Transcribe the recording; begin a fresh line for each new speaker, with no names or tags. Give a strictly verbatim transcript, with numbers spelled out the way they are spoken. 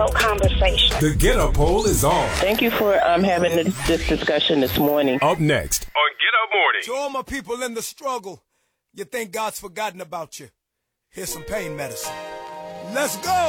Conversation.
The Get Up Poll is on.
Thank you for um, having this, this discussion this morning.
Up next on Get Up Morning.
To all my people in the struggle, you think God's forgotten about you. Here's some pain medicine. Let's go.